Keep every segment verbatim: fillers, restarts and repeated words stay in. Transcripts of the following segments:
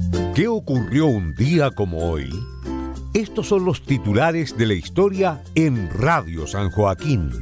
¿Qué ocurrió un día como hoy? Estos son los titulares de la historia en Radio San Joaquín.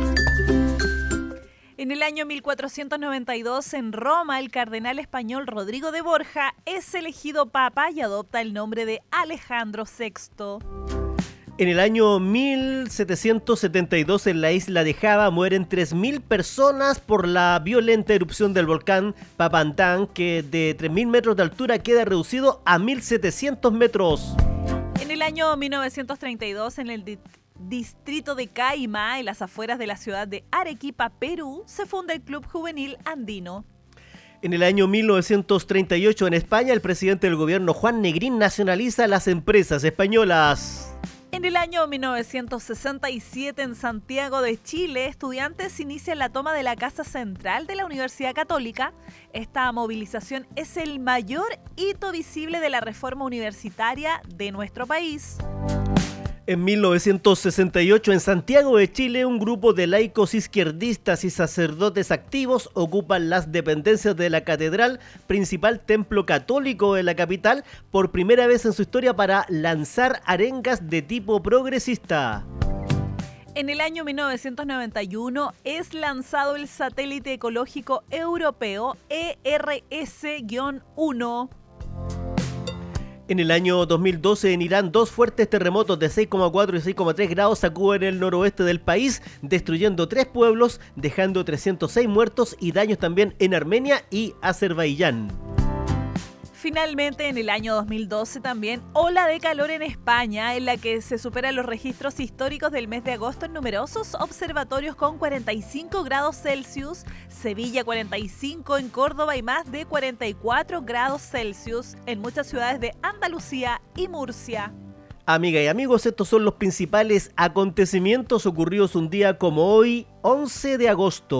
En el año mil cuatrocientos noventa y dos, en Roma, el cardenal español Rodrigo de Borja es elegido papa y adopta el nombre de Alejandro sexto. En el año mil setecientos setenta y dos, en la isla de Java, mueren tres mil personas por la violenta erupción del volcán Papantán, que de tres mil metros de altura queda reducido a mil setecientos metros. En el año mil novecientos treinta y dos, en el di- distrito de Caima, en las afueras de la ciudad de Arequipa, Perú, se funda el Club Juvenil Andino. En el año mil novecientos treinta y ocho, en España, el presidente del gobierno, Juan Negrín, nacionaliza las empresas españolas. En el año mil novecientos sesenta y siete, en Santiago de Chile, estudiantes inician la toma de la Casa Central de la Universidad Católica. Esta movilización es el mayor hito visible de la reforma universitaria de nuestro país. En mil novecientos sesenta y ocho, en Santiago de Chile, un grupo de laicos izquierdistas y sacerdotes activos ocupan las dependencias de la catedral, principal templo católico de la capital, por primera vez en su historia para lanzar arengas de tipo progresista. En el año mil novecientos noventa y uno es lanzado el satélite ecológico europeo E R S uno. En el año dos mil doce, en Irán, dos fuertes terremotos de seis coma cuatro y seis coma tres grados sacuden el noroeste del país, destruyendo tres pueblos, dejando trescientos seis muertos y daños también en Armenia y Azerbaiyán. Finalmente, en el año dos mil doce también, ola de calor en España, en la que se superan los registros históricos del mes de agosto en numerosos observatorios con cuarenta y cinco grados Celsius, Sevilla cuarenta y cinco, en Córdoba y más de cuarenta y cuatro grados Celsius en muchas ciudades de Andalucía y Murcia. Amigas y amigos, estos son los principales acontecimientos ocurridos un día como hoy, once de agosto.